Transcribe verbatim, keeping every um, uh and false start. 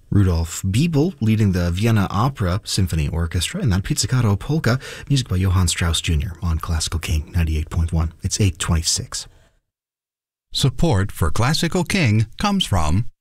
Rudolf Biebel leading the Vienna Opera Symphony Orchestra, and that Pizzicato Polka, music by Johann Strauss Junior on Classical King ninety-eight point one. It's eight twenty-six. Support for Classical King comes from